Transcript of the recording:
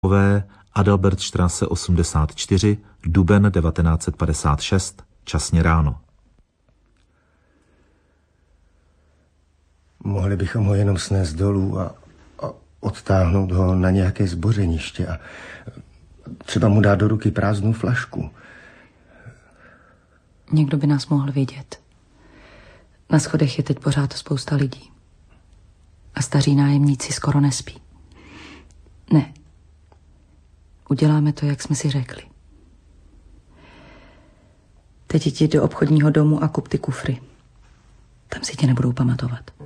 Adalbertstraße 84, duben 1956, časně ráno. Mohli bychom ho jenom snést dolů a odtáhnout ho na nějaké zbořeniště a třeba mu dát do ruky prázdnou flašku. Někdo by nás mohl vidět. Na schodech je teď pořád spousta lidí. A staří nájemníci skoro nespí. Ne. Uděláme to, jak jsme si řekli. Teď jdi do obchodního domu a kup ty kufry. Tam si tě nebudou pamatovat.